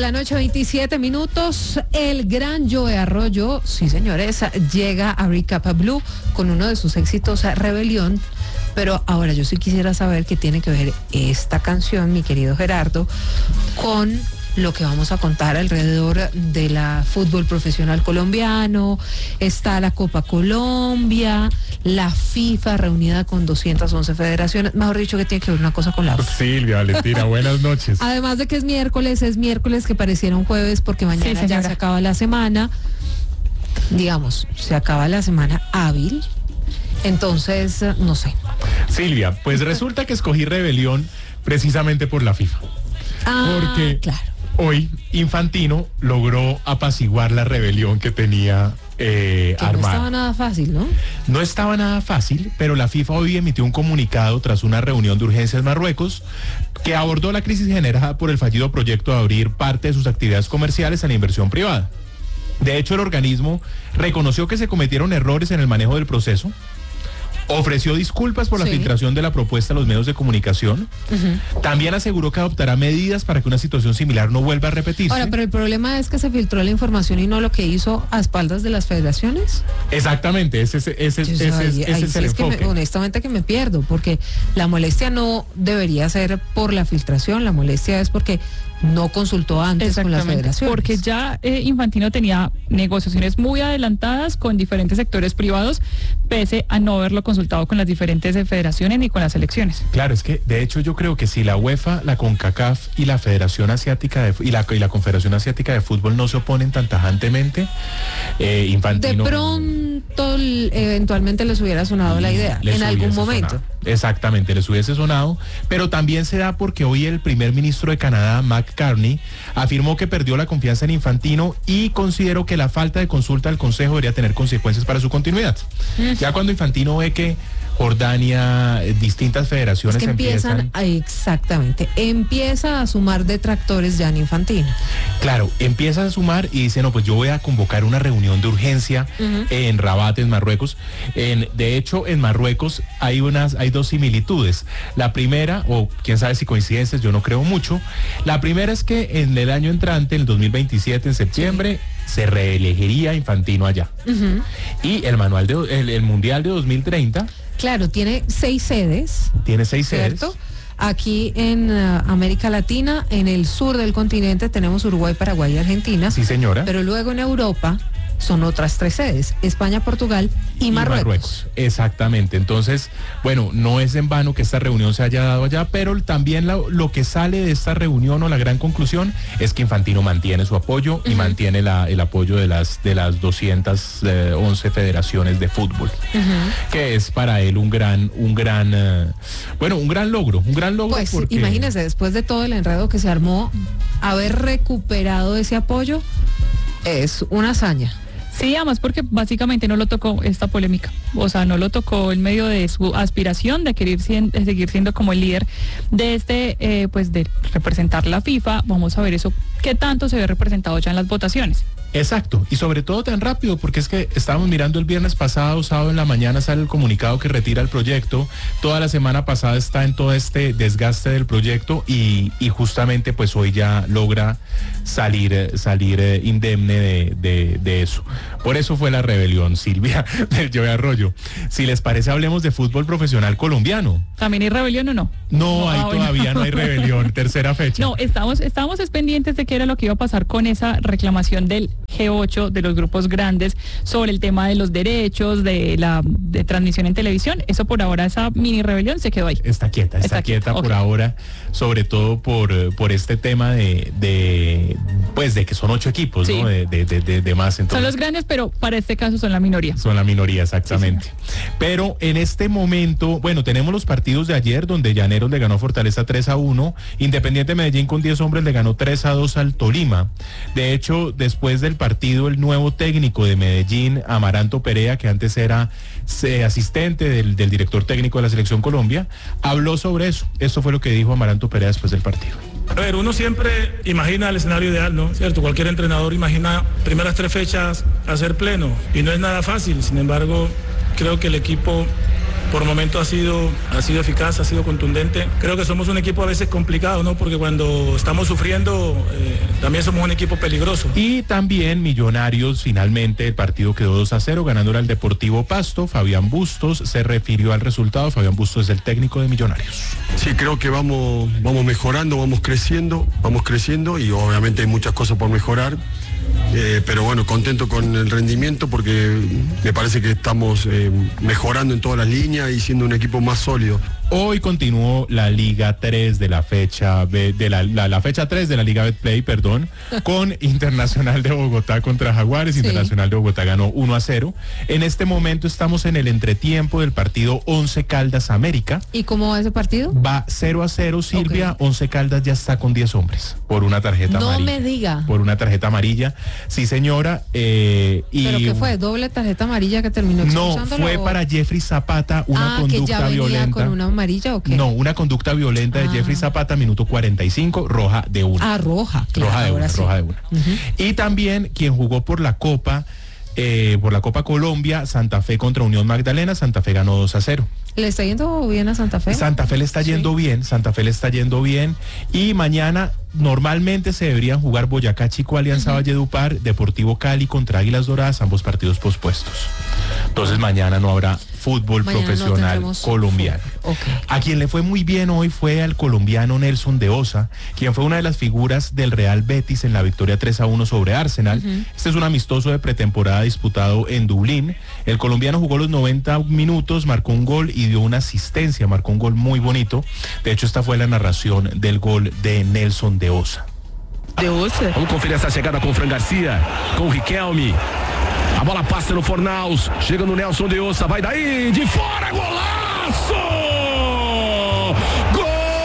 la noche, 27 minutos. El gran Joe Arroyo, sí señores, llega a Recap Blue con uno de sus éxitos, Rebelión. Pero ahora yo sí quisiera saber qué tiene que ver esta canción, mi querido Gerardo, con lo que vamos a contar alrededor de la fútbol profesional colombiano. Está la Copa Colombia, la FIFA reunida con 211 federaciones, mejor dicho, que tiene que ver una cosa con la otra. Silvia, Valentina, buenas noches. Además de que es miércoles que pareciera un jueves porque mañana ya se acaba la semana, digamos, se acaba la semana hábil, entonces, no sé. Silvia, pues resulta que escogí Rebelión precisamente por la FIFA. Porque claro. Hoy Infantino logró apaciguar la rebelión que tenía armada. No estaba nada fácil, ¿no? No estaba nada fácil, pero la FIFA hoy emitió un comunicado tras una reunión de urgencia en Marruecos que abordó la crisis generada por el fallido proyecto de abrir parte de sus actividades comerciales a la inversión privada. De hecho, el organismo reconoció que se cometieron errores en el manejo del proceso, ofreció disculpas por la filtración de la propuesta a los medios de comunicación. También aseguró que adoptará medidas para que una situación similar no vuelva a repetirse. Ahora, pero el problema es que se filtró la información y no lo que hizo a espaldas de las federaciones. Exactamente, ese es el enfoque. Que honestamente que me pierdo, porque la molestia no debería ser por la filtración, la molestia es porque no consultó antes con las federaciones. Porque ya Infantino tenía negociaciones muy adelantadas con diferentes sectores privados, pese a no haberlo consultado con las diferentes federaciones ni con las selecciones. Claro, es que de hecho yo creo que si la UEFA, la CONCACAF y la Federación Asiática y la Confederación Asiática de Fútbol no se oponen tan tajantemente, Infantino... De pronto eventualmente les hubiera sonado la idea, en algún momento. Sonado. Exactamente, les hubiese sonado, pero también se da porque hoy el primer ministro de Canadá, Mark Carney, afirmó que perdió la confianza en Infantino y consideró que la falta de consulta del Consejo debería tener consecuencias para su continuidad. Ya cuando Infantino ve que Jordania, distintas federaciones empieza a sumar detractores ya en Infantino. Claro, empieza a sumar y dice, no, pues yo voy a convocar una reunión de urgencia en Rabat, en Marruecos. De hecho, en Marruecos hay dos similitudes. La primera, o quién sabe si coincidencias, yo no creo mucho. La primera es que en el año entrante, en el 2027, en septiembre, se reelegiría Infantino allá. Y el Mundial de 2030... Claro, tiene 6 sedes. Tiene 6 sedes. ¿Cierto? Aquí en América Latina, en el sur del continente tenemos Uruguay, Paraguay y Argentina. Sí, señora. Pero luego en Europa son otras 3 sedes, España, Portugal y Marruecos. Exactamente. Entonces, bueno, no es en vano que esta reunión se haya dado allá, pero también lo que sale de esta reunión o la gran conclusión es que Infantino mantiene su apoyo y mantiene el apoyo de las 211 federaciones de fútbol, que es para él un gran logro. Pues porque... imagínese, después de todo el enredo que se armó, haber recuperado ese apoyo es una hazaña. Sí, además porque básicamente no lo tocó esta polémica, o sea, no lo tocó en medio de su aspiración de querer seguir siendo como el líder de pues de representar la FIFA. Vamos a ver eso, qué tanto se ve representado ya en las votaciones. Exacto, y sobre todo tan rápido, porque es que estábamos mirando el viernes pasado, sábado en la mañana sale el comunicado que retira el proyecto, toda la semana pasada está en todo este desgaste del proyecto y justamente pues hoy ya logra salir indemne de eso. Por eso fue la rebelión, Silvia, del Joe Arroyo. Si les parece, hablemos de fútbol profesional colombiano. ¿También hay rebelión o no? No, ahí todavía no hay rebelión, tercera fecha. No, estábamos pendientes de qué era lo que iba a pasar con esa reclamación del G8, de los grupos grandes, sobre el tema de los derechos, de transmisión en televisión. Eso por ahora, esa mini rebelión se quedó ahí. Está quieta por ahora, sobre todo por este tema de que son 8 equipos, ¿no? De más. Entonces, son los grandes, pero para este caso son la minoría. Son la minoría, exactamente. Sí. Pero en este momento, bueno, tenemos los partidos de ayer, donde Llaneros le ganó a Fortaleza 3-1, Independiente Medellín con 10 hombres le ganó 3-2 al Tolima. De hecho, después del partido, el nuevo técnico de Medellín, Amaranto Perea, que antes era asistente del director técnico de la Selección Colombia, habló sobre eso. Esto fue lo que dijo Amaranto Perea después del partido. A ver, uno siempre imagina el escenario ideal, ¿no? ¿Cierto? Cualquier entrenador imagina primeras 3 fechas hacer pleno y no es nada fácil. Sin embargo, creo que el equipo por momentos ha sido eficaz, ha sido contundente. Creo que somos un equipo a veces complicado, ¿no? Porque cuando estamos sufriendo, también somos un equipo peligroso. Y también Millonarios, finalmente el partido quedó 2-0, ganando al Deportivo Pasto. Fabián Bustos se refirió al resultado. Fabián Bustos es el técnico de Millonarios. Sí, creo que vamos mejorando, vamos creciendo y obviamente hay muchas cosas por mejorar. Pero bueno, contento con el rendimiento porque me parece que estamos mejorando en todas las líneas y siendo un equipo más sólido. Hoy continuó la Liga 3 de la fecha la fecha 3 de la Liga Betplay, perdón, con Internacional de Bogotá contra Jaguares. Sí. Internacional de Bogotá ganó 1-0. En este momento estamos en el entretiempo del partido Once Caldas América. ¿Y cómo va ese partido? Va 0-0, Silvia. Okay. Once Caldas ya está con 10 hombres por una tarjeta amarilla. No me diga. Por una tarjeta amarilla. Sí, señora. ¿Pero qué fue? ¿Doble tarjeta amarilla que terminó expulsándolo? No, fue para Jeffrey Zapata una conducta que ya venía violenta. Con una amarilla o qué? No, una conducta violenta de Jeffrey Zapata, minuto 45, roja de una. Roja, claro. Roja de una. Uh-huh. Y también quien jugó por la Copa Colombia, Santa Fe contra Unión Magdalena, Santa Fe ganó 2-0. ¿Le está yendo bien a Santa Fe? Santa Fe le está yendo bien, y mañana normalmente se deberían jugar Boyacá Chico, Alianza Valledupar, Deportivo Cali contra Águilas Doradas, ambos partidos pospuestos. Entonces mañana no habrá fútbol profesional colombiano. Okay. A quien le fue muy bien hoy fue al colombiano Nelson de Osa, quien fue una de las figuras del Real Betis en la victoria 3-1 sobre Arsenal. Este es un amistoso de pretemporada disputado en Dublín. El colombiano jugó los 90 minutos, marcó un gol y dio una asistencia, marcó un gol muy bonito. De hecho, esta fue la narración del gol de Nelson de Osa. Vamos conferir essa chegada com o Fran Garcia, com o Riquelme. A bola passa no Fornaus, chega no Nelson de Osa, vai daí, de fora, golaço! Gol!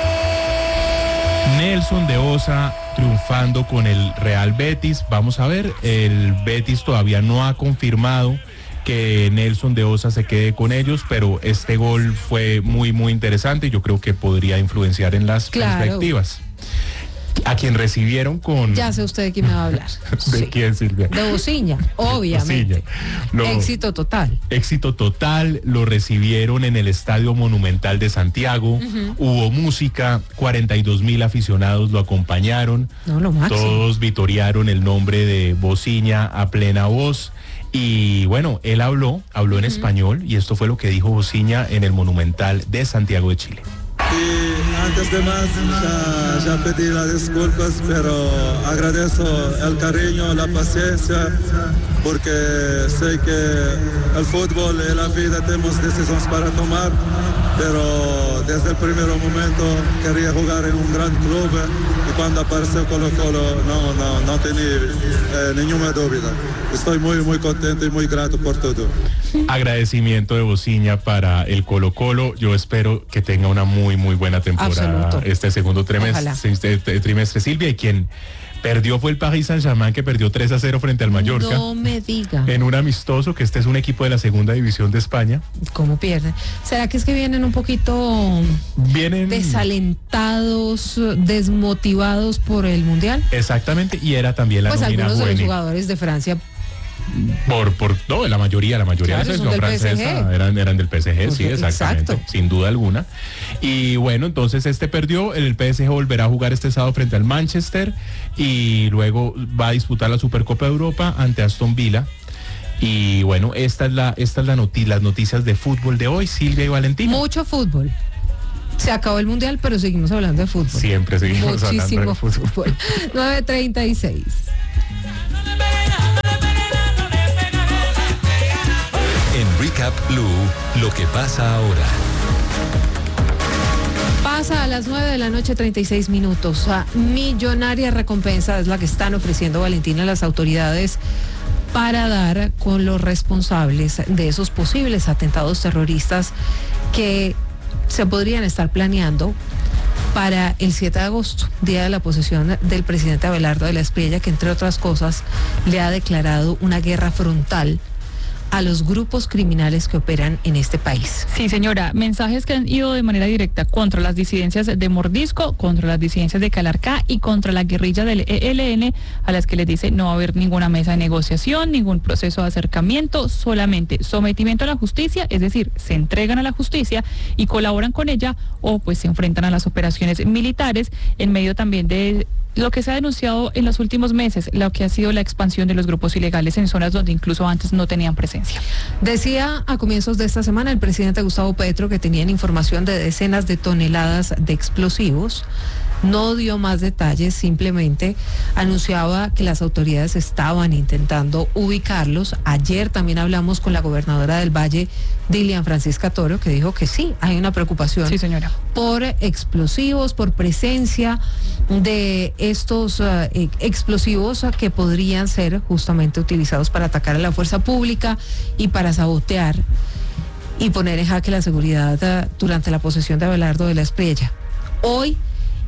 Nelson de Osa triunfando con el Real Betis. Vamos a ver, el Betis todavía no ha confirmado que Nelson de Osa se quede con ellos, pero este gol fue muy, muy interesante y yo creo que podría influenciar en las perspectivas. A quien recibieron con... Ya sé usted de quién me va a hablar. ¿De quién, Silvia? De Bociña, obviamente. Éxito total. Éxito total, lo recibieron en el Estadio Monumental de Santiago. Hubo música, 42,000 aficionados lo acompañaron. No, lo máximo. Todos vitorearon el nombre de Bociña a plena voz. Y bueno, él habló en español y esto fue lo que dijo Bociña en el Monumental de Santiago de Chile. Y antes de más, ya pedí las disculpas, pero agradezco el cariño, la paciencia, porque sé que el fútbol y la vida tenemos decisiones para tomar, pero desde el primer momento quería jugar en un gran club y cuando apareció Colo-Colo no tenía ninguna duda. Estoy muy, muy contento y muy grato por todo. Agradecimiento de Bociña para el Colo-Colo. Yo espero que tenga una muy, muy buena temporada. Absoluto. Este segundo trimestre, Silvia, y quien perdió fue el Paris Saint-Germain, que perdió 3-0 frente al Mallorca. No me diga. En un amistoso, que este es un equipo de la segunda división de España. ¿Cómo pierden? ¿Será que es que vienen un poquito desalentados, desmotivados por el Mundial? Exactamente, y era también la nómina algunos juvenil. De los jugadores de Francia. No, la mayoría claro, de la selección francesa eran del PSG, sí, exactamente, exacto. Sin duda alguna. Y bueno, entonces este perdió, el PSG volverá a jugar este sábado frente al Manchester y luego va a disputar la Supercopa de Europa ante Aston Villa. Y bueno, esta es las noticias de fútbol de hoy, Silvia y Valentina. Mucho fútbol. Se acabó el Mundial, pero seguimos hablando de fútbol. Siempre seguimos hablando de fútbol. 9:36. En Recap Blue, lo que pasa ahora. Pasa a las 9:36 p.m. Millonaria recompensa es la que están ofreciendo, Valentina, las autoridades para dar con los responsables de esos posibles atentados terroristas que se podrían estar planeando para el 7 de agosto, día de la posesión del presidente Abelardo de la Espriella, que entre otras cosas le ha declarado una guerra frontal a los grupos criminales que operan en este país. Sí, señora, mensajes que han ido de manera directa contra las disidencias de Mordisco, contra las disidencias de Calarcá y contra la guerrilla del ELN, a las que les dice no va a haber ninguna mesa de negociación, ningún proceso de acercamiento, solamente sometimiento a la justicia, es decir, se entregan a la justicia y colaboran con ella o pues se enfrentan a las operaciones militares en medio también de lo que se ha denunciado en los últimos meses, lo que ha sido la expansión de los grupos ilegales en zonas donde incluso antes no tenían presencia. Decía a comienzos de esta semana el presidente Gustavo Petro que tenían información de decenas de toneladas de explosivos. No dio más detalles, simplemente anunciaba que las autoridades estaban intentando ubicarlos. Ayer también hablamos con la gobernadora del Valle, Dilian Francisca Toro, que dijo que sí, hay una preocupación, sí, señora, por explosivos, por presencia de estos explosivos que podrían ser justamente utilizados para atacar a la fuerza pública y para sabotear y poner en jaque la seguridad durante la posesión de Abelardo de la Espriella. Hoy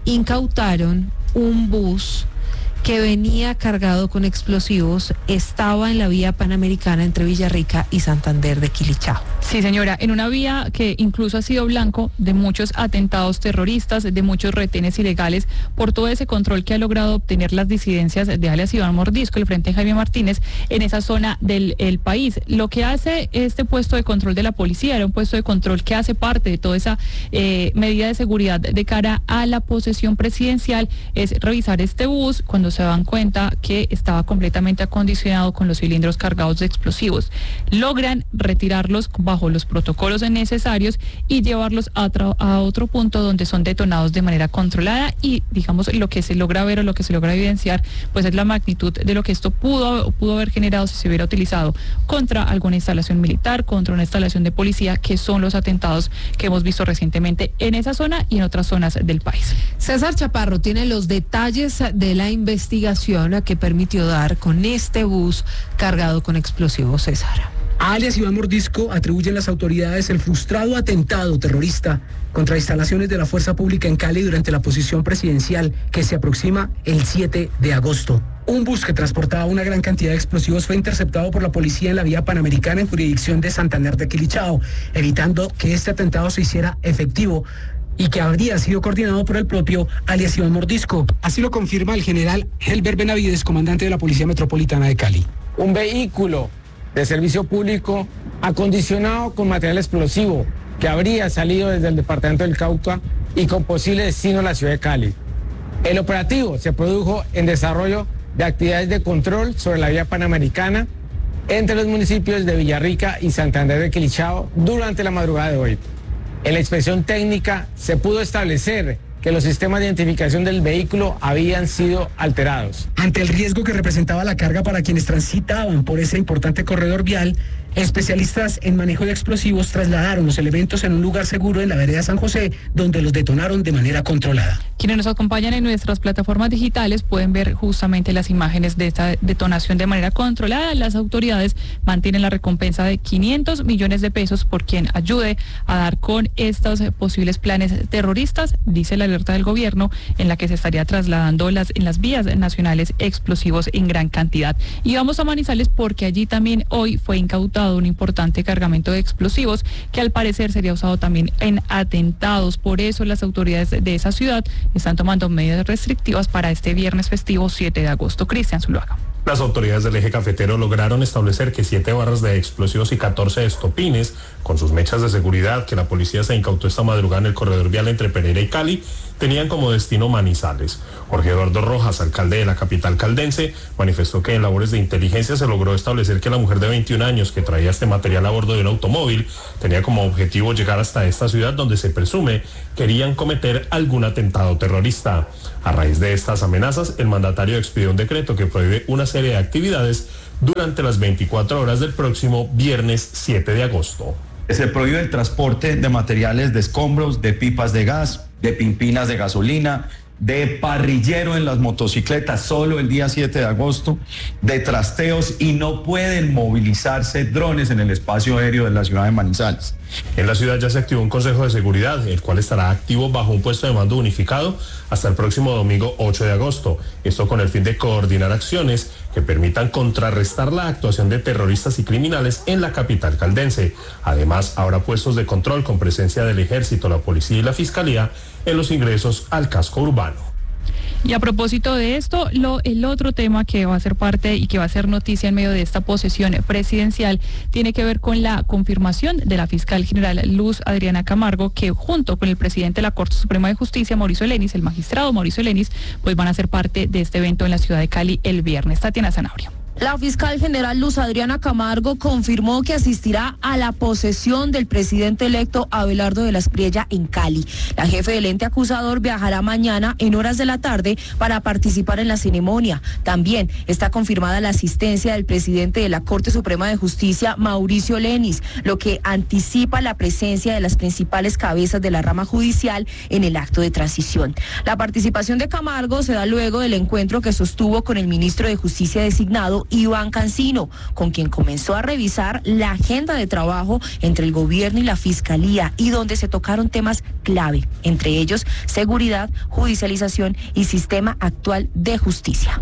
incautaron un bus que venía cargado con explosivos, estaba en la vía panamericana entre Villarrica y Santander de Quilichao. Sí, señora, en una vía que incluso ha sido blanco de muchos atentados terroristas, de muchos retenes ilegales, por todo ese control que ha logrado obtener las disidencias de alias Iván Mordisco, el Frente Jaime Martínez, en esa zona del país. Lo que hace este puesto de control de la policía, era un puesto de control que hace parte de toda esa medida de seguridad de cara a la posesión presidencial, es revisar este bus cuando se dan cuenta que estaba completamente acondicionado con los cilindros cargados de explosivos. Logran retirarlos bajo los protocolos necesarios y llevarlos a otro punto donde son detonados de manera controlada y digamos lo que se logra ver o lo que se logra evidenciar pues es la magnitud de lo que esto pudo haber generado si se hubiera utilizado contra alguna instalación militar, contra una instalación de policía, que son los atentados que hemos visto recientemente en esa zona y en otras zonas del país. César Chaparro tiene los detalles de la investigación que permitió dar con este bus cargado con explosivos. César. A alias Iván Mordisco atribuyen las autoridades el frustrado atentado terrorista contra instalaciones de la fuerza pública en Cali durante la posesión presidencial que se aproxima el 7 de agosto. Un bus que transportaba una gran cantidad de explosivos fue interceptado por la policía en la vía panamericana en jurisdicción de Santander de Quilichao, evitando que este atentado se hiciera efectivo y que habría sido coordinado por el propio alias Iván Mordisco. Así lo confirma el general Helber Benavides, comandante de la Policía Metropolitana de Cali. Un vehículo de servicio público acondicionado con material explosivo que habría salido desde el departamento del Cauca y con posible destino a la ciudad de Cali. El operativo se produjo en desarrollo de actividades de control sobre la vía panamericana entre los municipios de Villarrica y Santander de Quilichao durante la madrugada de hoy. En la inspección técnica se pudo establecer que los sistemas de identificación del vehículo habían sido alterados. Ante el riesgo que representaba la carga para quienes transitaban por ese importante corredor vial, especialistas en manejo de explosivos trasladaron los elementos en un lugar seguro en la vereda San José, donde los detonaron de manera controlada. Quienes nos acompañan en nuestras plataformas digitales pueden ver justamente las imágenes de esta detonación de manera controlada. Las autoridades mantienen la recompensa de 500 millones de pesos por quien ayude a dar con estos posibles planes terroristas, dice la alerta del gobierno, en la que se estaría trasladando en las vías nacionales explosivos en gran cantidad. Y vamos a Manizales porque allí también hoy fue incautado un importante cargamento de explosivos que al parecer sería usado también en atentados. Por eso las autoridades de esa ciudad están tomando medidas restrictivas para este viernes festivo 7 de agosto. Cristian Zuluaga. Las autoridades del eje cafetero lograron establecer que 7 barras de explosivos y 14 estopines, con sus mechas de seguridad que la policía se incautó esta madrugada en el corredor vial entre Pereira y Cali, tenían como destino Manizales. Jorge Eduardo Rojas, alcalde de la capital caldense, manifestó que en labores de inteligencia se logró establecer que la mujer de 21 años que traía este material a bordo de un automóvil tenía como objetivo llegar hasta esta ciudad donde se presume querían cometer algún atentado terrorista. A raíz de estas amenazas, el mandatario expidió un decreto que prohíbe una serie de actividades durante las 24 horas del próximo viernes 7 de agosto. Se prohíbe el transporte de materiales de escombros, de pipas de gas, de pimpinas de gasolina, de parrillero en las motocicletas solo el día 7 de agosto, de trasteos, y no pueden movilizarse drones en el espacio aéreo de la ciudad de Manizales. En la ciudad ya se activó un consejo de seguridad, el cual estará activo bajo un puesto de mando unificado hasta el próximo domingo 8 de agosto. Esto con el fin de coordinar acciones que permitan contrarrestar la actuación de terroristas y criminales en la capital caldense. Además, habrá puestos de control con presencia del Ejército, la Policía y la Fiscalía en los ingresos al casco urbano. Y a propósito de esto, el otro tema que va a ser parte y que va a ser noticia en medio de esta posesión presidencial tiene que ver con la confirmación de la fiscal general Luz Adriana Camargo, que junto con el presidente de la Corte Suprema de Justicia, Mauricio Lenis, el magistrado Mauricio Lenis, pues van a ser parte de este evento en la ciudad de Cali el viernes. Tatiana Zanabria. La fiscal general Luz Adriana Camargo confirmó que asistirá a la posesión del presidente electo Abelardo de la Espriella en Cali. La jefe del ente acusador viajará mañana en horas de la tarde para participar en la ceremonia. También está confirmada la asistencia del presidente de la Corte Suprema de Justicia, Mauricio Lenis, lo que anticipa la presencia de las principales cabezas de la rama judicial en el acto de transición. La participación de Camargo se da luego del encuentro que sostuvo con el ministro de Justicia designado, Iván Cancino, con quien comenzó a revisar la agenda de trabajo entre el gobierno y la fiscalía, y donde se tocaron temas clave, entre ellos seguridad, judicialización y sistema actual de justicia.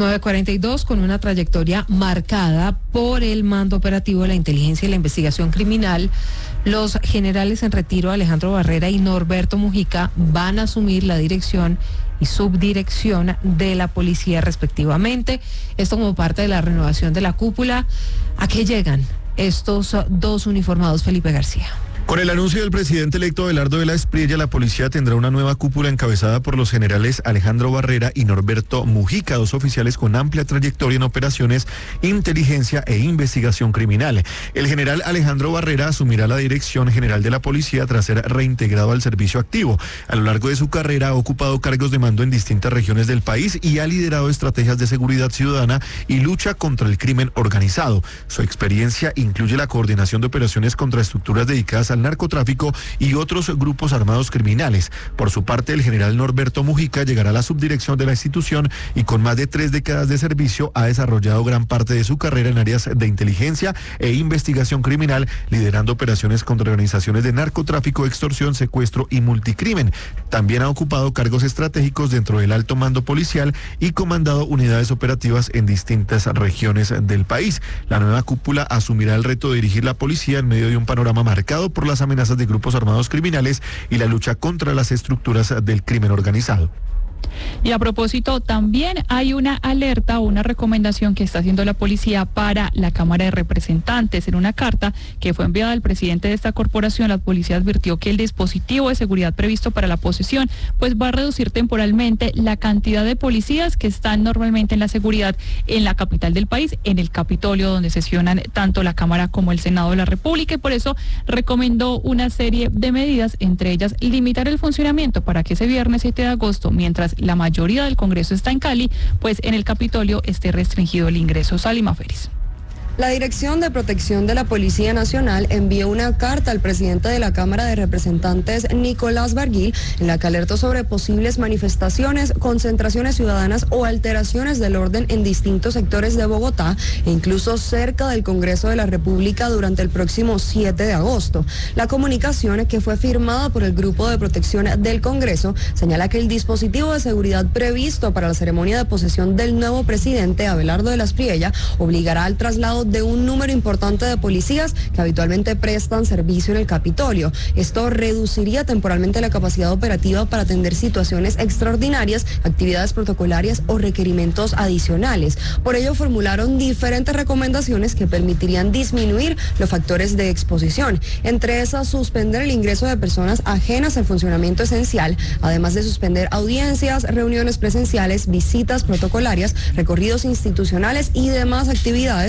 9:42, con una trayectoria marcada por el mando operativo de la inteligencia y la investigación criminal, los generales en retiro Alejandro Barrera y Norberto Mujica van a asumir la dirección y subdirección de la policía respectivamente. Esto como parte de la renovación de la cúpula. ¿A qué llegan estos dos uniformados, Felipe García? Con el anuncio del presidente electo Abelardo de la Espriella, la policía tendrá una nueva cúpula encabezada por los generales Alejandro Barrera y Norberto Mujica, dos oficiales con amplia trayectoria en operaciones, inteligencia e investigación criminal. El general Alejandro Barrera asumirá la dirección general de la policía tras ser reintegrado al servicio activo. A lo largo de su carrera ha ocupado cargos de mando en distintas regiones del país y ha liderado estrategias de seguridad ciudadana y lucha contra el crimen organizado. Su experiencia incluye la coordinación de operaciones contra estructuras dedicadas al narcotráfico y otros grupos armados criminales. Por su parte, el general Norberto Mujica llegará a la subdirección de la institución y con más de 3 décadas de servicio ha desarrollado gran parte de su carrera en áreas de inteligencia e investigación criminal, liderando operaciones contra organizaciones de narcotráfico, extorsión, secuestro y multicrimen. También ha ocupado cargos estratégicos dentro del alto mando policial y comandado unidades operativas en distintas regiones del país. La nueva cúpula asumirá el reto de dirigir la policía en medio de un panorama marcado por las amenazas de grupos armados criminales y la lucha contra las estructuras del crimen organizado. Y a propósito, también hay una alerta o una recomendación que está haciendo la policía para la Cámara de Representantes. En una carta que fue enviada al presidente de esta corporación, la policía advirtió que el dispositivo de seguridad previsto para la posesión pues va a reducir temporalmente la cantidad de policías que están normalmente en la seguridad en la capital del país, en el Capitolio, donde sesionan tanto la Cámara como el Senado de la República, y por eso recomendó una serie de medidas, entre ellas limitar el funcionamiento para que ese viernes 7 de agosto, mientras la mayoría del Congreso está en Cali, pues en el Capitolio esté restringido el ingreso. Salima Félix. La Dirección de Protección de la Policía Nacional envió una carta al presidente de la Cámara de Representantes, Nicolás Barguil, en la que alertó sobre posibles manifestaciones, concentraciones ciudadanas o alteraciones del orden en distintos sectores de Bogotá e incluso cerca del Congreso de la República durante el próximo 7 de agosto. La comunicación, que fue firmada por el Grupo de Protección del Congreso, señala que el dispositivo de seguridad previsto para la ceremonia de posesión del nuevo presidente, Abelardo de la Espriella, obligará al traslado de un número importante de policías que habitualmente prestan servicio en el Capitolio. Esto reduciría temporalmente la capacidad operativa para atender situaciones extraordinarias, actividades protocolarias o requerimientos adicionales. Por ello, formularon diferentes recomendaciones que permitirían disminuir los factores de exposición. Entre esas, suspender el ingreso de personas ajenas al funcionamiento esencial, además de suspender audiencias, reuniones presenciales, visitas protocolarias, recorridos institucionales y demás actividades que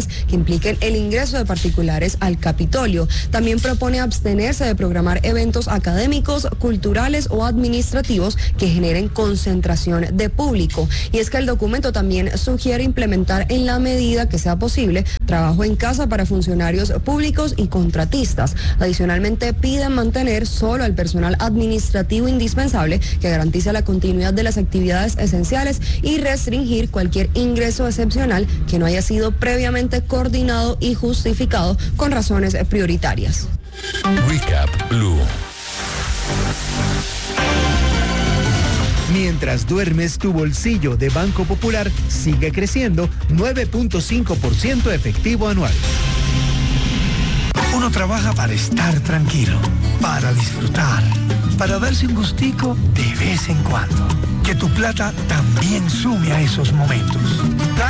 impliquen el ingreso de particulares al Capitolio. También propone abstenerse de programar eventos académicos, culturales o administrativos que generen concentración de público. Y es que el documento también sugiere implementar en la medida que sea posible trabajo en casa para funcionarios públicos y contratistas. Adicionalmente, piden mantener solo al personal administrativo indispensable que garantice la continuidad de las actividades esenciales y restringir cualquier ingreso excepcional que no haya sido previamente coordinado y justificado con razones prioritarias. Recap Blue. Mientras duermes, tu bolsillo de Banco Popular sigue creciendo 9.5% efectivo anual. Uno trabaja para estar tranquilo, para disfrutar, para darse un gustico de vez en cuando. Que tu plata también sume a esos momentos.